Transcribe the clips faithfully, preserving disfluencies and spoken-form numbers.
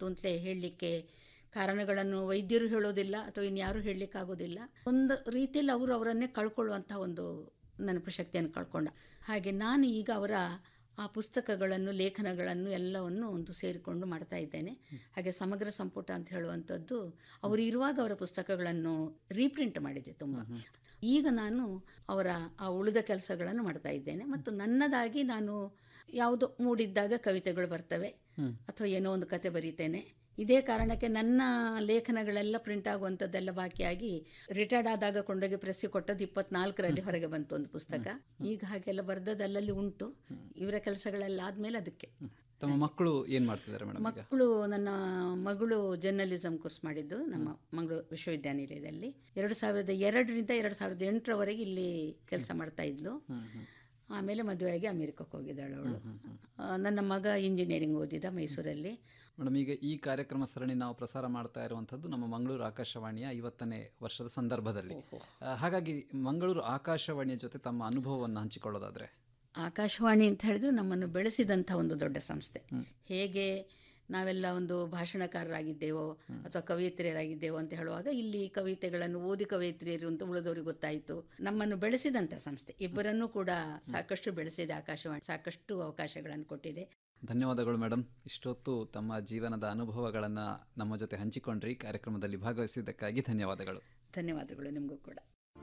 ಬಂತು ಅಂತಲೇ ಹೇಳಲಿಕ್ಕೆ ಕಾರಣಗಳನ್ನು ವೈದ್ಯರು ಹೇಳೋದಿಲ್ಲ ಅಥವಾ ಇನ್ಯಾರೂ ಹೇಳಲಿಕ್ಕಾಗೋದಿಲ್ಲ. ಒಂದು ರೀತಿಯಲ್ಲಿ ಅವರು ಅವರನ್ನೇ ಕಳ್ಕೊಳ್ಳುವಂಥ ಒಂದು ನೆನಪು ಶಕ್ತಿಯನ್ನು ಕಳ್ಕೊಂಡ ಹಾಗೆ ನಾನು ಈಗ ಅವರ ಆ ಪುಸ್ತಕಗಳನ್ನು ಲೇಖನಗಳನ್ನು ಎಲ್ಲವನ್ನು ಒಂದು ಸೇರಿಕೊಂಡು ಮಾಡ್ತಾ ಇದ್ದೇನೆ. ಹಾಗೆ ಸಮಗ್ರ ಸಂಪುಟ ಅಂತ ಹೇಳುವಂಥದ್ದು ಅವರು ಇರುವಾಗ ಅವರ ಪುಸ್ತಕಗಳನ್ನು ರೀಪ್ರಿಂಟ್ ಮಾಡಿದೆ ತುಂಬ. ಈಗ ನಾನು ಅವರ ಆ ಉಳಿದ ಕೆಲಸಗಳನ್ನು ಮಾಡ್ತಾ ಇದ್ದೇನೆ ಮತ್ತು ನನ್ನದಾಗಿ ನಾನು ಯಾವುದೋ ಮೂಡಿದ್ದಾಗ ಕವಿತೆಗಳು ಬರ್ತವೆ ಅಥವಾ ಏನೋ ಒಂದು ಕತೆ ಬರೀತೇನೆ. ಇದೇ ಕಾರಣಕ್ಕೆ ನನ್ನ ಲೇಖನಗಳೆಲ್ಲ ಪ್ರಿಂಟ್ ಆಗುವಂಥದ್ದೆಲ್ಲ ಬಾಕಿಯಾಗಿ ರಿಟೈರ್ಡ್ ಆದಾಗ ಕೊಂಡೋಗಿ ಪ್ರೆಸ್ಸಿಗೆ ಕೊಟ್ಟದ್ದು ಇಪ್ಪತ್ನಾಲ್ಕರಲ್ಲಿ ಹೊರಗೆ ಬಂತು ಒಂದು ಪುಸ್ತಕ. ಈಗ ಹಾಗೆಲ್ಲ ಬರ್ದದಲ್ಲಲ್ಲಿ ಉಂಟು. ಇವರ ಕೆಲಸಗಳೆಲ್ಲ ಆದಮೇಲೆ ಅದಕ್ಕೆ. ತಮ್ಮ ಮಕ್ಕಳು ಏನು ಮಾಡ್ತಿದ್ದಾರೆ ಮೇಡಮ್? ಮಕ್ಕಳು, ನನ್ನ ಮಗಳು ಜರ್ನಲಿಸಮ್ ಕೋರ್ಸ್ ಮಾಡಿದ್ದು ನಮ್ಮ ಮಂಗಳೂರು ವಿಶ್ವವಿದ್ಯಾನಿಲಯದಲ್ಲಿ. ಎರಡು ಸಾವಿರದ ಎರಡರಿಂದ ಎರಡು ಸಾವಿರದ ಎಂಟರವರೆಗೆ ಇಲ್ಲಿ ಕೆಲಸ ಮಾಡ್ತಾ ಇದ್ಲು. ಆಮೇಲೆ ಮದುವೆಯಾಗಿ ಅಮೆರಿಕಕ್ಕೆ ಹೋಗಿದ್ದಾಳು ಅವಳು. ನನ್ನ ಮಗ ಇಂಜಿನಿಯರಿಂಗ್ ಓದಿದ ಮೈಸೂರಲ್ಲಿ. ಮೇಡಮ್, ಈಗ ಈ ಕಾರ್ಯಕ್ರಮ ಸರಣಿ ನಾವು ಪ್ರಸಾರ ಮಾಡ್ತಾ ಇರುವಂಥದ್ದು ನಮ್ಮ ಮಂಗಳೂರು ಆಕಾಶವಾಣಿಯ ಐವತ್ತನೇ ವರ್ಷದ ಸಂದರ್ಭದಲ್ಲಿ. ಹಾಗಾಗಿ ಮಂಗಳೂರು ಆಕಾಶವಾಣಿಯ ಜೊತೆ ತಮ್ಮ ಅನುಭವವನ್ನು ಹಂಚಿಕೊಳ್ಳೋದಾದರೆ? ಆಕಾಶವಾಣಿ ಅಂತ ಹೇಳಿದ್ರೆ ನಮ್ಮನ್ನು ಬೆಳೆಸಿದಂಥ ಒಂದು ದೊಡ್ಡ ಸಂಸ್ಥೆ. ಹೇಗೆ ನಾವೆಲ್ಲ ಒಂದು ಭಾಷಣಕಾರರಾಗಿದ್ದೇವೋ ಅಥವಾ ಕವಯಿತ್ರಿಯರಾಗಿದ್ದೇವೋ ಅಂತ ಹೇಳುವಾಗ ಇಲ್ಲಿ ಕವಿತೆಗಳನ್ನು ಓದಿ ಕವಯಿತ್ರಿಯರು ಅಂತ ಉಳಿದವರಿಗೆ ಗೊತ್ತಾಯಿತು. ನಮ್ಮನ್ನು ಬೆಳೆಸಿದಂಥ ಸಂಸ್ಥೆ. ಇಬ್ಬರನ್ನೂ ಕೂಡ ಸಾಕಷ್ಟು ಬೆಳೆಸಿದೆ ಆಕಾಶವಾಣಿ, ಸಾಕಷ್ಟು ಅವಕಾಶಗಳನ್ನು ಕೊಟ್ಟಿದೆ. ಧನ್ಯವಾದಗಳು ಮೇಡಮ್. ಇಷ್ಟೊತ್ತು ತಮ್ಮ ಜೀವನದ ಅನುಭವಗಳನ್ನು ನಮ್ಮ ಜೊತೆ ಹಂಚಿಕೊಂಡ್ರಿ. ಕಾರ್ಯಕ್ರಮದಲ್ಲಿ ಭಾಗವಹಿಸಿದ್ದಕ್ಕಾಗಿ ಧನ್ಯವಾದಗಳು. ಧನ್ಯವಾದಗಳು ನಿಮಗೂ ಕೂಡ.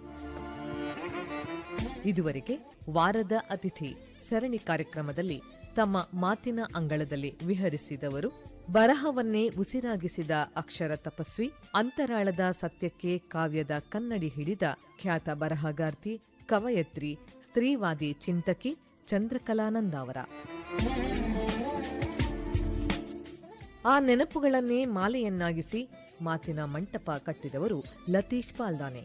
ಇದುವರೆಗೆ ವಾರದ ಅತಿಥಿ ಸರಣಿ ಕಾರ್ಯಕ್ರಮದಲ್ಲಿ ತಮ್ಮ ಮಾತಿನ ಅಂಗಳದಲ್ಲಿ ವಿಹರಿಸಿದವರು ಬರಹವನ್ನೇ ಉಸಿರಾಗಿಸಿದ ಅಕ್ಷರ ತಪಸ್ವಿ, ಅಂತರಾಳದ ಸತ್ಯಕ್ಕೆ ಕಾವ್ಯದ ಕನ್ನಡಿ ಹಿಡಿದ ಖ್ಯಾತ ಬರಹಗಾರ್ತಿ, ಕವಯತ್ರಿ, ಸ್ತ್ರೀವಾದಿ ಚಿಂತಕಿ ಚಂದ್ರಕಲಾನಂದ ಅವರ ಆ ನೆನಪುಗಳನ್ನೇ ಮಾಲೆಯನ್ನಾಗಿಸಿ ಮಾತಿನ ಮಂಟಪ ಕಟ್ಟಿದವರು ಲತೀಶ್ ಪಾಲ್ದಾನೆ.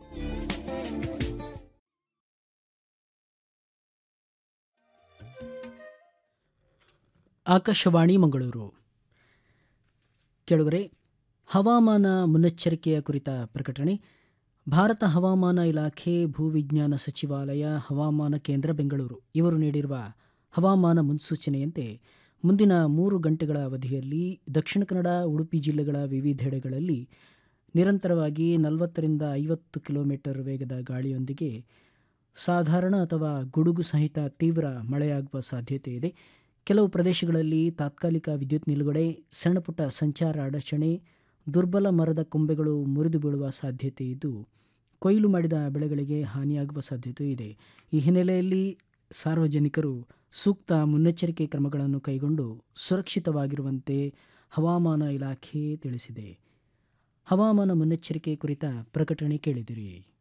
ಆಕಾಶವಾಣಿ ಮಂಗಳೂರು. ಕೇಳುಗರೆ, ಹವಾಮಾನ ಮುನ್ನೆಚ್ಚರಿಕೆಯ ಕುರಿತ ಪ್ರಕಟಣೆ. ಭಾರತ ಹವಾಮಾನ ಇಲಾಖೆ, ಭೂವಿಜ್ಞಾನ ಸಚಿವಾಲಯ, ಹವಾಮಾನ ಕೇಂದ್ರ ಬೆಂಗಳೂರು ಇವರು ನೀಡಿರುವ ಹವಾಮಾನ ಮುನ್ಸೂಚನೆಯಂತೆ ಮುಂದಿನ ಮೂರು ಗಂಟೆಗಳ ಅವಧಿಯಲ್ಲಿ ದಕ್ಷಿಣ ಕನ್ನಡ, ಉಡುಪಿ ಜಿಲ್ಲೆಗಳ ವಿವಿಧೆಡೆಗಳಲ್ಲಿ ನಿರಂತರವಾಗಿ ನಲವತ್ತರಿಂದ ಐವತ್ತು ಕಿಲೋಮೀಟರ್ ವೇಗದ ಗಾಳಿಯೊಂದಿಗೆ ಸಾಧಾರಣ ಅಥವಾ ಗುಡುಗು ಸಹಿತ ತೀವ್ರ ಮಳೆಯಾಗುವ ಸಾಧ್ಯತೆ ಇದೆ. ಕೆಲವು ಪ್ರದೇಶಗಳಲ್ಲಿ ತಾತ್ಕಾಲಿಕ ವಿದ್ಯುತ್ ನಿಲುಗಡೆ, ಸಣ್ಣಪುಟ್ಟ ಸಂಚಾರ ಅಡಚಣೆ, ದುರ್ಬಲ ಮರದ ಕೊಂಬೆಗಳು ಮುರಿದು ಬೀಳುವ ಸಾಧ್ಯತೆ ಇದ್ದು ಕೊಯ್ಲು ಮಾಡಿದ ಬೆಳೆಗಳಿಗೆ ಹಾನಿಯಾಗುವ ಸಾಧ್ಯತೆ ಇದೆ. ಈ ಹಿನ್ನೆಲೆಯಲ್ಲಿ ಸಾರ್ವಜನಿಕರು ಸೂಕ್ತ ಮುನ್ನೆಚ್ಚರಿಕೆ ಕ್ರಮಗಳನ್ನು ಕೈಗೊಂಡು ಸುರಕ್ಷಿತವಾಗಿರುವಂತೆ ಹವಾಮಾನ ಇಲಾಖೆ ತಿಳಿಸಿದೆ. ಹವಾಮಾನ ಮುನ್ನೆಚ್ಚರಿಕೆ ಕುರಿತ ಪ್ರಕಟಣೆ ಕೇಳಿದಿರಿ.